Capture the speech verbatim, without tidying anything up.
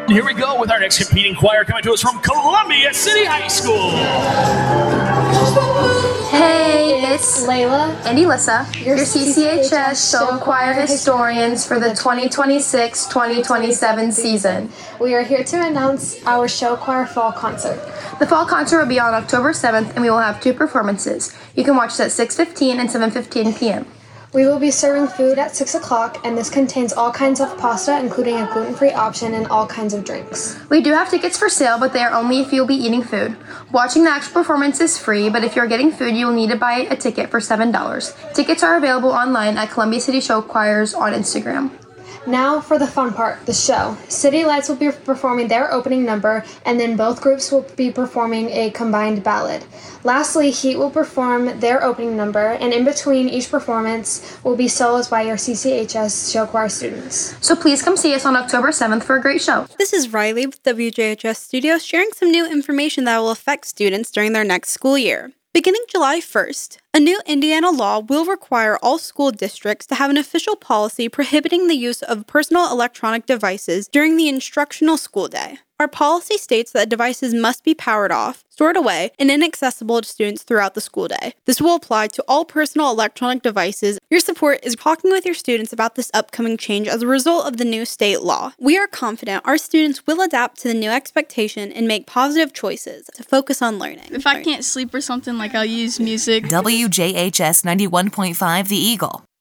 Here we go with our next competing choir coming to us from Columbia City High School. Hey, it's Layla and Elissa, your C C H S Show Choir historians for the twenty twenty-six twenty twenty-seven season. We are here to announce our show choir fall concert. The fall concert will be on October seventh, and we will have two performances. You can watch it at six fifteen and seven fifteen p.m. We will be serving food at six o'clock, and this contains all kinds of pasta, including a gluten-free option and all kinds of drinks. We do have tickets for sale, but they are only if you'll be eating food. Watching the actual performance is free, but if you're getting food, you will need to buy a ticket for seven dollars. Tickets are available online at Columbia City Show Choirs on Instagram. Now for the fun part, the show. City Lights will be performing their opening number, and then both groups will be performing a combined ballad. Lastly, Heat will perform their opening number, and in between each performance will be solos by your C C H S show choir students. So please come see us on October seventh for a great show. This is Riley with W J H S Studios sharing some new information that will affect students during their next school year. Beginning July first, a new Indiana law will require all school districts to have an official policy prohibiting the use of personal electronic devices during the instructional school day. Our policy states that devices must be powered off, stored away, and inaccessible to students throughout the school day. This will apply to all personal electronic devices. Your support is talking with your students about this upcoming change as a result of the new state law. We are confident our students will adapt to the new expectation and make positive choices to focus on learning. If I can't sleep or something, like I'll use music. W J H S ninety-one point five The Eagle.